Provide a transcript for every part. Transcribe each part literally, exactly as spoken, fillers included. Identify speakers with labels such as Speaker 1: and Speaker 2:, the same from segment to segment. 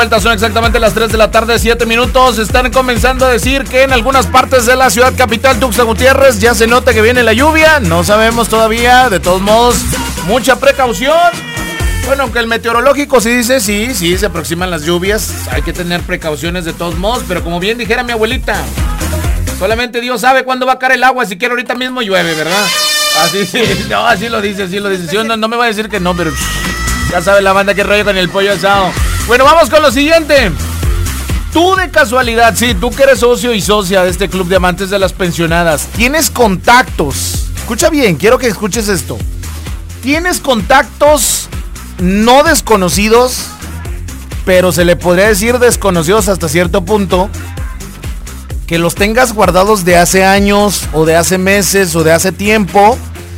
Speaker 1: Son exactamente las tres de la tarde, siete minutos. Están comenzando a decir que en algunas partes de la ciudad capital, Tuxtla Gutiérrez, ya se nota que viene la lluvia. No sabemos todavía, de todos modos, mucha precaución. Bueno, aunque el meteorológico sí dice, sí, sí, se aproximan las lluvias. Hay que tener precauciones de todos modos, pero como bien dijera mi abuelita, solamente Dios sabe cuándo va a caer el agua, si quiere ahorita mismo llueve, ¿verdad? Así sí, no, así lo dice, así lo dice. Sí, no, no me va a decir que no, pero ya sabe la banda que rollo con el pollo asado. Bueno, vamos con lo siguiente. Tú de casualidad, sí, tú que eres socio y socia de este club de amantes de las pensionadas, ¿tienes contactos? Escucha bien, quiero que escuches esto. ¿Tienes contactos no desconocidos, pero se le podría decir desconocidos hasta cierto punto, que los tengas guardados de hace años, o de hace meses, o de hace tiempo,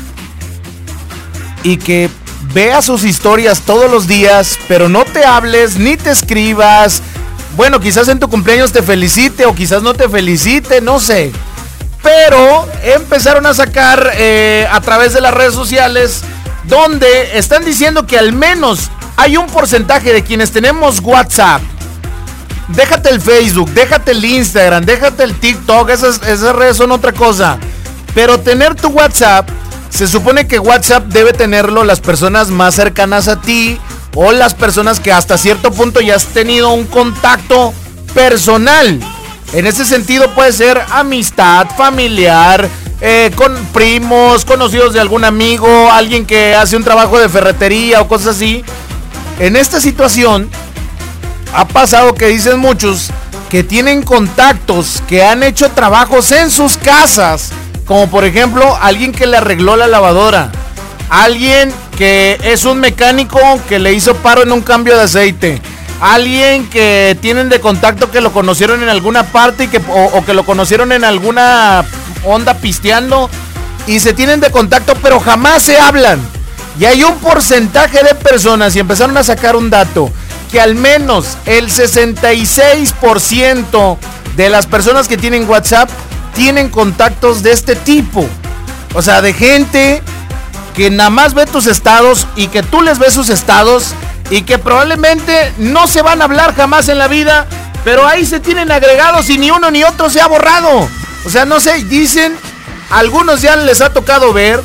Speaker 1: y que veas sus historias todos los días, pero no te hables, ni te escribas? Bueno, quizás en tu cumpleaños te felicite, o quizás no te felicite, no sé. Pero empezaron a sacar eh, a través de las redes sociales, donde están diciendo que al menos hay un porcentaje de quienes tenemos WhatsApp. Déjate el Facebook, déjate el Instagram, déjate el TikTok, esas, esas redes son otra cosa. Pero tener tu WhatsApp, se supone que WhatsApp debe tenerlo las personas más cercanas a ti, o las personas que hasta cierto punto ya has tenido un contacto personal. En ese sentido puede ser amistad, familiar, eh, con primos, conocidos de algún amigo, alguien que hace un trabajo de ferretería o cosas así. En esta situación ha pasado que dicen muchos que tienen contactos que han hecho trabajos en sus casas, como por ejemplo alguien que le arregló la lavadora, alguien que es un mecánico que le hizo paro en un cambio de aceite, alguien que tienen de contacto que lo conocieron en alguna parte y que, o, o que lo conocieron en alguna onda pisteando y se tienen de contacto pero jamás se hablan. Y hay un porcentaje de personas, y empezaron a sacar un dato, que al menos el sesenta y seis por ciento de las personas que tienen WhatsApp tienen contactos de este tipo. O sea, de gente que nada más ve tus estados y que tú les ves sus estados y que probablemente no se van a hablar jamás en la vida, pero ahí se tienen agregados y ni uno ni otro se ha borrado. O sea, no sé, dicen, algunos ya les ha tocado ver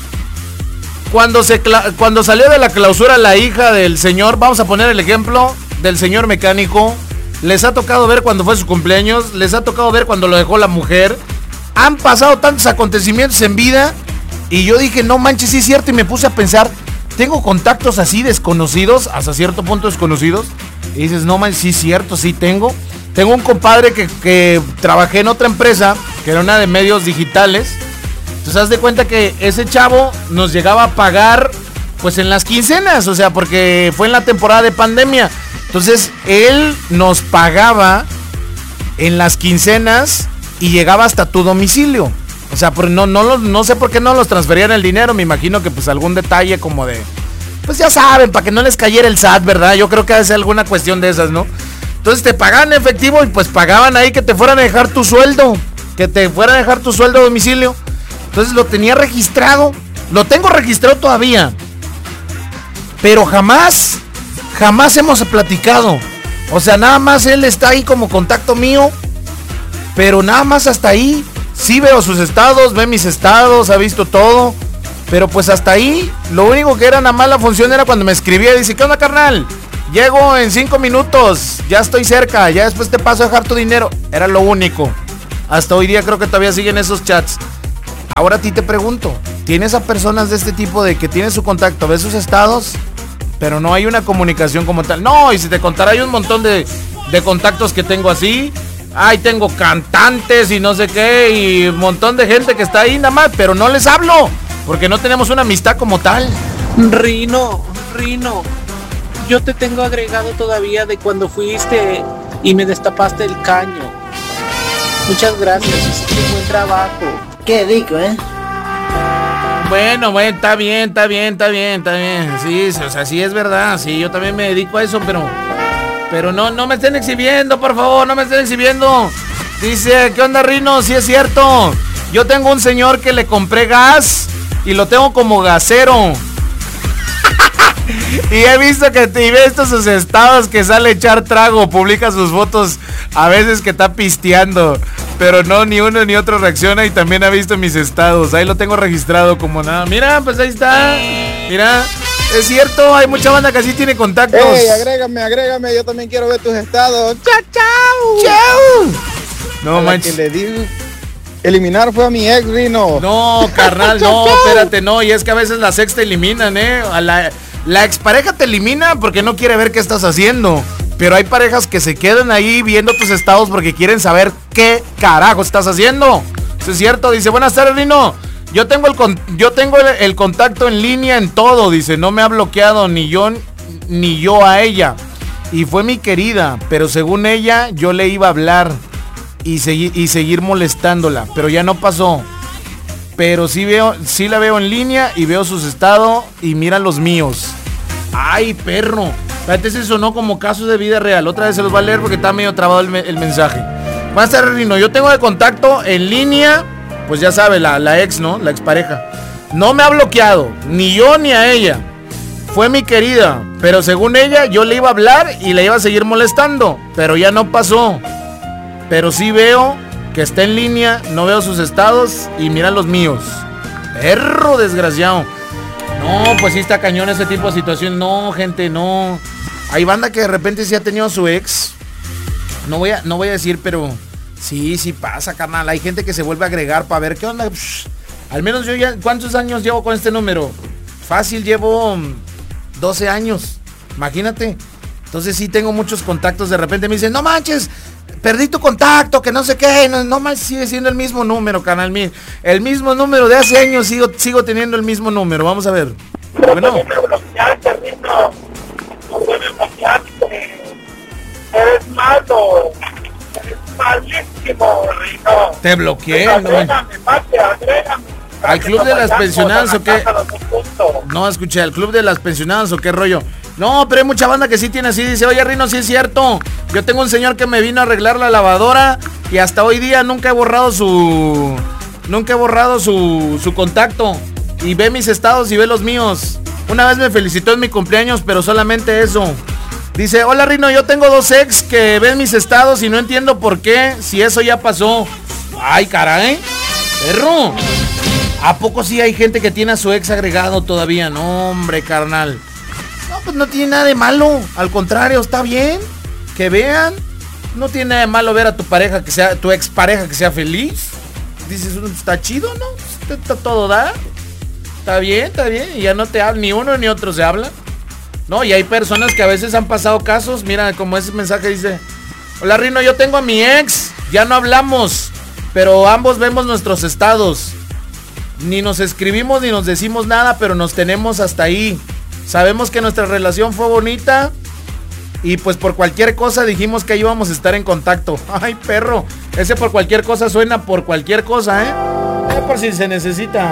Speaker 1: cuando, se, cuando salió de la clausura la hija del señor, vamos a poner el ejemplo del señor mecánico. Les ha tocado ver cuando fue su cumpleaños, les ha tocado ver cuando lo dejó la mujer. Han pasado tantos acontecimientos en vida y yo dije, no manches, sí es cierto, y me puse a pensar, tengo contactos así desconocidos, hasta cierto punto desconocidos, y dices, no manches, sí es cierto, sí tengo. Tengo un compadre que, que trabajé en otra empresa, que era una de medios digitales. Entonces haz de cuenta que ese chavo nos llegaba a pagar pues en las quincenas, o sea, porque fue en la temporada de pandemia. Entonces él nos pagaba en las quincenas y llegaba hasta tu domicilio. O sea, no, no, no sé por qué no los transferían el dinero. Me imagino que pues algún detalle como de, pues ya saben, para que no les cayera el S A T, ¿verdad? Yo creo que debe ser alguna cuestión de esas, ¿no? Entonces te pagaban en efectivo y pues pagaban ahí que te fueran a dejar tu sueldo, que te fueran a dejar tu sueldo a domicilio. Entonces lo tenía registrado, lo tengo registrado todavía, pero jamás, jamás hemos platicado. O sea, nada más él está ahí como contacto mío, pero nada más hasta ahí. Sí veo sus estados, ve mis estados, ha visto todo, pero pues hasta ahí. Lo único que era nada más la función era cuando me escribía y dice, ¿qué onda, carnal? Llego en cinco minutos, ya estoy cerca, ya después te paso a dejar tu dinero. Era lo único. Hasta hoy día creo que todavía siguen esos chats. Ahora a ti te pregunto, ¿tienes a personas de este tipo de que tienes su contacto, ves sus estados, pero no hay una comunicación como tal? No, y si te contara, hay un montón de, de contactos que tengo así. Ay, tengo cantantes y no sé qué, y un montón de gente que está ahí nada más, pero no les hablo, porque no tenemos una amistad como tal.
Speaker 2: Rino, Rino, yo te tengo agregado todavía de cuando fuiste y me destapaste el caño. Muchas gracias, hiciste un buen trabajo.
Speaker 3: Qué rico, ¿eh?
Speaker 1: Bueno, bueno, está bien, está bien, está bien, está bien. Sí, o sea, sí es verdad, sí, yo también me dedico a eso, pero... Pero no, no me estén exhibiendo, por favor, no me estén exhibiendo. Dice, ¿qué onda, Rino? Sí es cierto. Yo tengo un señor que le compré gas y lo tengo como gasero. Y he visto que te, y he visto sus estados que sale a echar trago, publica sus fotos a veces que está pisteando, pero no, ni uno ni otro reacciona y también ha visto mis estados, ahí lo tengo registrado como nada. Mira, pues ahí está, mira, es cierto, hay mucha banda que así tiene contactos.
Speaker 3: Ey, agrégame, agrégame, yo también quiero ver tus estados.
Speaker 1: ¡Chao, chao! ¡Chao! No manches.
Speaker 3: Que le di eliminar fue a mi ex, Rino.
Speaker 1: No, carnal, no, espérate, no, y es que a veces las ex te eliminan, eh, a la... La expareja te elimina porque no quiere ver qué estás haciendo. Pero hay parejas que se quedan ahí viendo tus estados porque quieren saber qué carajo estás haciendo. Eso es cierto. Dice, buenas tardes, Rino. Yo tengo el con- yo tengo el, el contacto en línea en todo. Dice, no me ha bloqueado ni yo ni yo a ella. Y fue mi querida. Pero según ella, yo le iba a hablar y, segui- y seguir molestándola. Pero ya no pasó. Pero sí veo, sí la veo en línea y veo sus estados y mira los míos. Ay, perro. Fíjate, se sonó como casos de vida real. Otra vez se los va a leer porque está medio trabado el, me- el mensaje. Buenas tardes, Rino. Yo tengo de contacto en línea, pues ya sabe, la, la ex, ¿no? La expareja. No me ha bloqueado, ni yo ni a ella. Fue mi querida, pero según ella, yo le iba a hablar y le iba a seguir molestando. Pero ya no pasó. Pero sí veo que está en línea, no veo sus estados y mira los míos. Perro desgraciado. No, pues sí está cañón ese tipo de situación. No, gente, no. Hay banda que de repente sí ha tenido a su ex. No voy a, no voy a decir, pero sí, sí pasa, carnal. Hay gente que se vuelve a agregar para ver qué onda. Psh, al menos yo ya, ¿cuántos años llevo con este número? Fácil, llevo doce años. Imagínate. Entonces sí tengo muchos contactos. De repente me dicen, no manches, perdí tu contacto, que no sé qué. No, no más, sigue siendo el mismo número, canal. El mismo número de hace años, sigo, sigo teniendo el mismo número. Vamos a ver. Bueno.
Speaker 4: Eres malo. Eres malísimo, Rino.
Speaker 1: Te bloqueé. No,
Speaker 4: agrégame, mate, agrégame.
Speaker 1: ¿Al club de las pensionadas o qué? No, escuché, ¿al club de las pensionadas o qué rollo? No, pero hay mucha banda que sí tiene así. Dice, oye, Rino, sí es cierto. Yo tengo un señor que me vino a arreglar la lavadora y hasta hoy día nunca he borrado su... Nunca he borrado su, su contacto. Y ve mis estados y ve los míos. Una vez me felicitó en mi cumpleaños, pero solamente eso. Dice, hola, Rino, yo tengo dos ex que ven mis estados y no entiendo por qué, si eso ya pasó. Ay, caray, perro. ¿A poco sí hay gente que tiene a su ex agregado todavía? No, hombre, carnal. No, pues no tiene nada de malo. Al contrario, está bien. Que vean. No tiene nada de malo ver a tu pareja que sea, tu ex pareja que sea feliz. Dices, está chido, ¿no? Está, está todo da. Está bien, está bien. Y ya no te hablan, ni uno ni otro se hablan. No, y hay personas que a veces han pasado casos. Mira, como ese mensaje dice, hola, Rino, yo tengo a mi ex. Ya no hablamos, pero ambos vemos nuestros estados. Ni nos escribimos ni nos decimos nada, pero nos tenemos hasta ahí. Sabemos que nuestra relación fue bonita y pues por cualquier cosa dijimos que íbamos a estar en contacto. Ay, perro, ese por cualquier cosa suena por cualquier cosa, ¿eh? Eh, por si se necesita.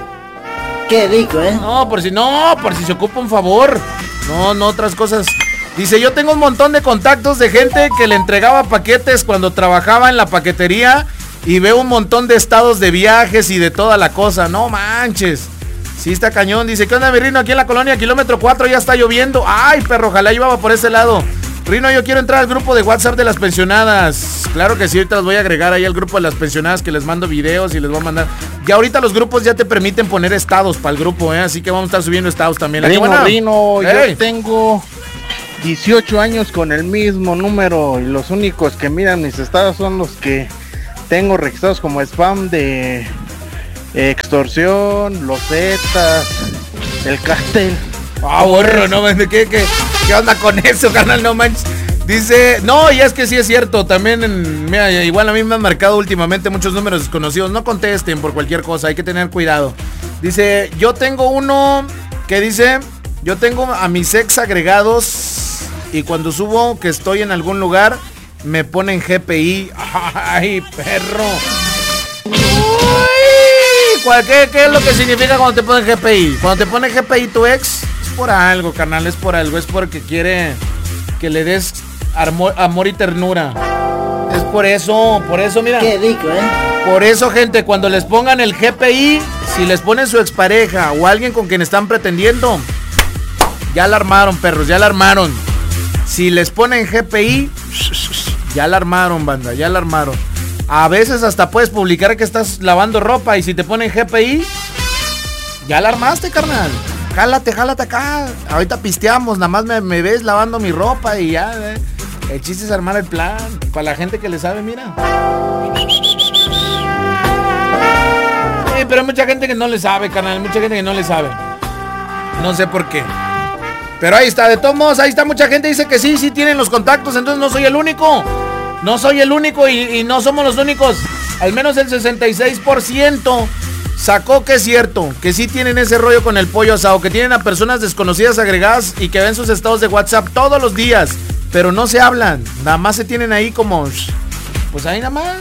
Speaker 5: Qué rico, ¿eh?
Speaker 1: No, por si no, por si se ocupa un favor. No, no otras cosas. Dice, yo tengo un montón de contactos de gente que le entregaba paquetes cuando trabajaba en la paquetería. Y veo un montón de estados de viajes y de toda la cosa. No manches. Sí está cañón. Dice, ¿qué onda, mi Rino? Aquí en la colonia, kilómetro cuatro, ya está lloviendo. Ay, perro, ojalá llevaba por ese lado. Rino, yo quiero entrar al grupo de WhatsApp de las pensionadas. Claro que sí, ahorita los voy a agregar ahí al grupo de las pensionadas, que les mando videos y les voy a mandar. Ya ahorita los grupos ya te permiten poner estados para el grupo, ¿eh? Así que vamos a estar subiendo estados también.
Speaker 3: Rino, Rino, hey. Yo tengo dieciocho años con el mismo número y los únicos que miran mis estados son los que tengo registrados como spam de extorsión, los Zetas, el cartel.
Speaker 1: Ah, borro, no, ¿qué, qué, qué onda con eso, carnal? No manches. Dice, no, y es que sí es cierto, también, en, mira, igual a mí me han marcado últimamente muchos números desconocidos. No contesten por cualquier cosa, hay que tener cuidado. Dice, yo tengo uno que dice, yo tengo a mis ex agregados y cuando subo que estoy en algún lugar, me ponen G P I. Ay, perro. Uy, ¿qué, ¿Qué es lo que significa cuando te ponen G P I? Cuando te pone G P I tu ex, es por algo, carnal, es por algo. Es porque quiere que le des amor, amor y ternura. Es por eso, por eso, mira.
Speaker 5: Qué rico, ¿eh?
Speaker 1: Por eso, gente, cuando les pongan el G P I, si les ponen su expareja o alguien con quien están pretendiendo, Ya la armaron, perros, ya la armaron. Si les ponen G P I, ya la armaron, banda, ya la armaron. A veces hasta puedes publicar que estás lavando ropa y si te ponen G P I, ya la armaste, carnal. Jálate, jálate acá. Ahorita pisteamos, nada más me, me ves lavando mi ropa y ya, eh. El chiste es armar el plan. Para la gente que le sabe, mira. Sí, pero hay mucha gente que no le sabe, carnal. Mucha gente que no le sabe. No sé por qué. Pero ahí está, de todos modos, ahí está. Mucha gente dice que sí, sí tienen los contactos. Entonces no soy el único. No soy el único y, y no somos los únicos. Al menos el sesenta y seis por ciento sacó que es cierto, que sí tienen ese rollo con el pollo asado, que tienen a personas desconocidas agregadas y que ven sus estados de WhatsApp todos los días, pero no se hablan, nada más se tienen ahí como, pues ahí nada más.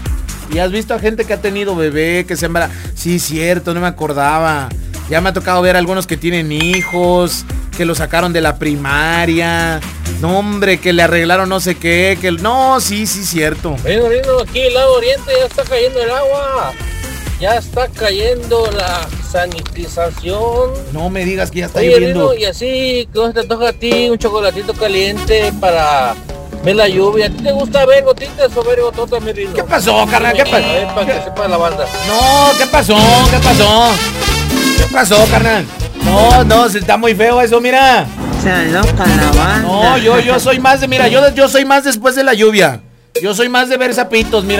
Speaker 1: Y has visto a gente que ha tenido bebé, que se embara... Sí, cierto, no me acordaba. Ya me ha tocado ver a algunos que tienen hijos, que lo sacaron de la primaria. No, hombre, que le arreglaron no sé qué, que... No, sí, sí, cierto.
Speaker 6: Bueno, Rino, aquí el lado oriente ya está cayendo el agua. Ya está cayendo la sanitización.
Speaker 1: No me digas que ya está
Speaker 6: Oye,
Speaker 1: lloviendo.
Speaker 6: Rino, y así, ¿cómo te toca a ti un chocolatito caliente para ver la lluvia? ¿A ti te gusta ver gotitas o ver gototas, mi Rino?
Speaker 1: ¿Qué pasó, carnal? ¿Qué pasó?
Speaker 6: A ver, para que sepa la banda.
Speaker 1: No, ¿qué pasó? ¿Qué pasó? ¿Qué pasó, carnal? No, no, está muy feo eso, mira.
Speaker 5: Se loca la banda.
Speaker 1: No, yo, yo soy más de, mira, yo, yo soy más después de la lluvia. Yo soy más de ver sapitos, mira.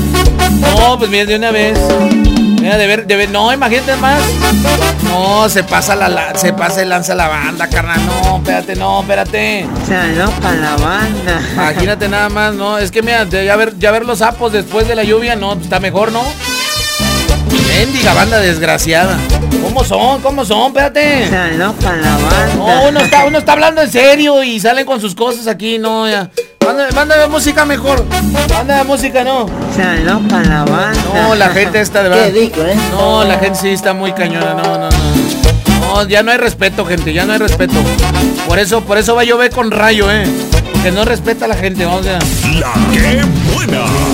Speaker 1: No, pues mira, de una vez. Mira, de ver, de ver, no, imagínate más. No, se pasa la, la se pasa y lanza la banda, carnal. No, espérate, no, espérate.
Speaker 5: Se loca la banda.
Speaker 1: Imagínate nada más, no, es que mira, ya ver, ya ver los sapos después de la lluvia, no, está mejor, ¿no? Mendiga banda desgraciada. ¿Cómo son? ¿Cómo son? Espérate.
Speaker 5: Se loca la banda.
Speaker 1: No, uno está, uno está hablando en serio y salen con sus cosas aquí, no, ya. Mándame, mándame música mejor. Mándame música, no.
Speaker 5: Se loca la banda.
Speaker 1: No, la gente está de verdad.
Speaker 5: Qué rico, ¿eh?
Speaker 1: No, la gente sí está muy cañona, no, no, no. No, ya no hay respeto, gente, ya no hay respeto. Por eso, por eso va a llover con rayo, eh. Porque no respeta a la gente, vamos a...
Speaker 7: La que buena.